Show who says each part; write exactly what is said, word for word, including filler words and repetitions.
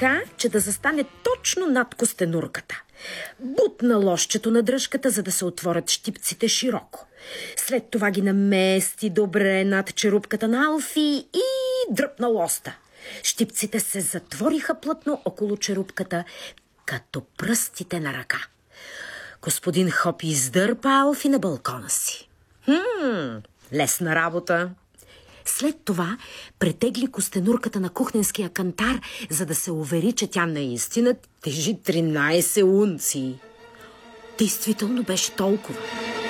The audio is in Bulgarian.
Speaker 1: така, че да застане точно над костенурката. Бутна лозчето на дръжката, за да се отворят щипците широко. След това ги намести добре над черупката на Алфи и дръпна лоста. Щипците се затвориха плътно около черупката, като пръстите на ръка. Господин Хоп издърпа Алфи на балкона си. Хм, лесна работа. След това претегли костенурката на кухненския кантар, за да се увери, че тя наистина тежи тринайсет унции. Действително беше толкова.